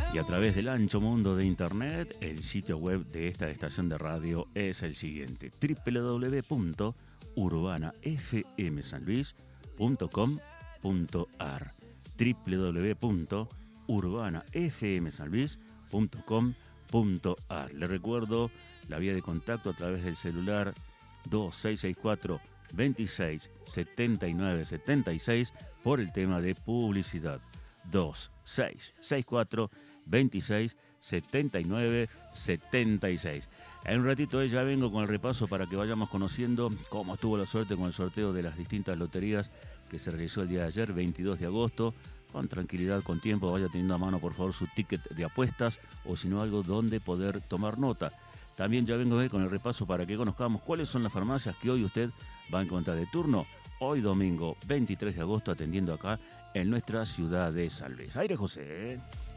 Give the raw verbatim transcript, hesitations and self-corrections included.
Y a través del ancho mundo de internet, el sitio web de esta estación de radio es el siguiente: doble u doble u doble u punto urbana f m san luis punto com punto a r doble u doble u doble u punto urbana f m san luis punto com punto a r. Le recuerdo la vía de contacto a través del celular dos seis seis cuatro, veintiséis, setenta y nueve, setenta y seis por el tema de publicidad. dos seis seis cuatro, veintiséis, setenta y nueve, setenta y seis. En un ratito ya vengo con el repaso para que vayamos conociendo cómo estuvo la suerte con el sorteo de las distintas loterías que se realizó el día de ayer, veintidós de agosto. Con tranquilidad, con tiempo, vaya teniendo a mano por favor su ticket de apuestas o si no algo donde poder tomar nota. También ya vengo con el repaso para que conozcamos cuáles son las farmacias que hoy usted va a encontrar de turno. Hoy domingo veintitrés de agosto atendiendo acá en nuestra ciudad de San Luis. Aire José.